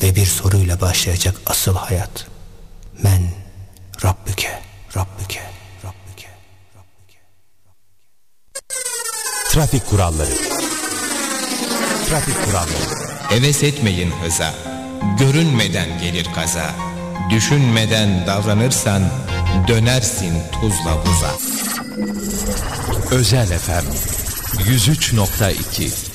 ve bir soruyla başlayacak asıl hayat. Men Rabbüke, Rabbüke, Rabbüke, Rabbüke. Trafik kuralları. Trafik kuralları. Heves etmeyin hıza, görünmeden gelir kaza. Düşünmeden davranırsan dönersin tuzla buza. Özel FM 103.2